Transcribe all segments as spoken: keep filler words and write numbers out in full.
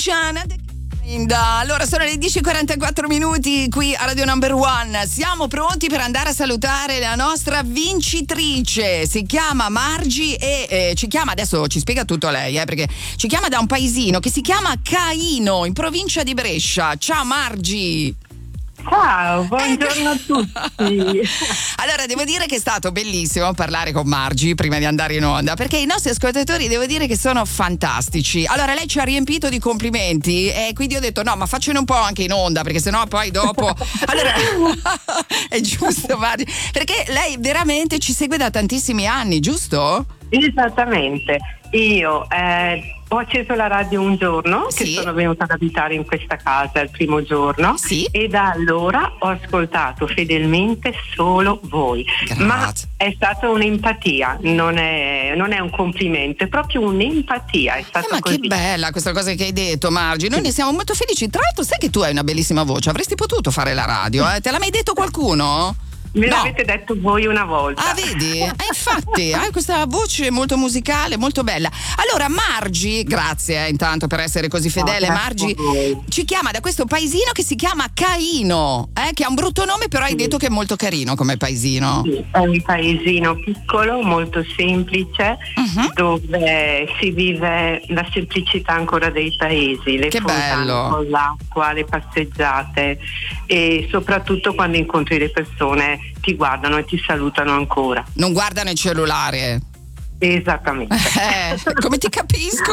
One of the Kind. Allora sono le dieci e quarantaquattro minuti qui a Radio Number One. Siamo pronti per andare a salutare la nostra vincitrice. Si chiama Margi e eh, ci chiama, adesso ci spiega tutto lei, eh, perché ci chiama da un paesino che si chiama Caino, in provincia di Brescia. Ciao Margi. Ciao, buongiorno a tutti. Allora, devo dire che è stato bellissimo parlare con Margi prima di andare in onda, perché i nostri ascoltatori devo dire che sono fantastici. Allora, lei ci ha riempito di complimenti e quindi ho detto no, ma faccene un po' anche in onda, perché sennò poi dopo allora è giusto, Margi, perché lei veramente ci segue da tantissimi anni, giusto? Esattamente. Io eh, ho acceso la radio un giorno, sì, che sono venuta ad abitare in questa casa il primo giorno, sì, e da allora ho ascoltato fedelmente solo voi. Grazie. Ma è stata un'empatia, non è, non è un complimento, è proprio un'empatia. È stato eh, ma così. che bella questa cosa che hai detto, Margi. Noi ne siamo molto felici. Tra l'altro sai che tu hai una bellissima voce, avresti potuto fare la radio, eh? Te l'ha mai detto qualcuno? Me No. l'avete detto voi una volta. Ah, vedi? Eh, infatti, hai questa voce molto musicale, molto bella. Allora, Margi, grazie eh, intanto per essere così fedele. No, Margi ci chiama da questo paesino che si chiama Caino, eh, che ha un brutto nome, però hai sì, detto che è molto carino come paesino. Sì, è un paesino piccolo, molto semplice, uh-huh, dove si vive la semplicità ancora dei paesi, le che fontane bello, con l'acqua, le passeggiate, e soprattutto quando incontri le persone ti guardano e ti salutano ancora. non guardano il cellulare. Esattamente. Eh, come ti capisco.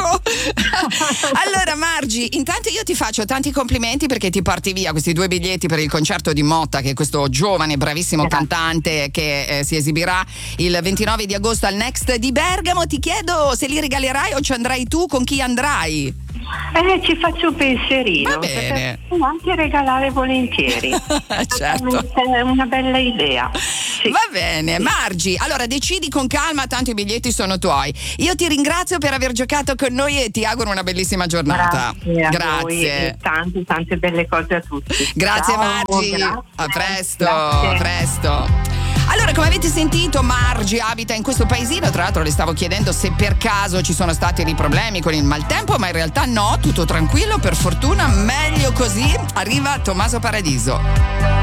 Allora Margi, intanto io ti faccio tanti complimenti perché ti porti via questi due biglietti per il concerto di Motta, che è questo giovane bravissimo Grazie. cantante che eh, si esibirà il ventinove di agosto al Next di Bergamo. Ti chiedo se li regalerai o ci andrai tu, con chi andrai? Eh, ci faccio un pensierino. Va bene. Perché anche regalare volentieri. Certo. È una bella idea. Sì. Va bene, Margi, allora decidi con calma, tanto i biglietti sono tuoi. Io ti ringrazio per aver giocato con noi e ti auguro una bellissima giornata. Grazie a Grazie. voi e tante tante belle cose a tutti. Grazie. Ciao, Margi, grazie. a presto, Grazie. a presto. Allora, come avete sentito, Margi abita in questo paesino. Tra l'altro le stavo chiedendo se per caso ci sono stati dei problemi con il maltempo, ma in realtà no, tutto tranquillo, per fortuna, meglio così. Arriva Tommaso Paradiso.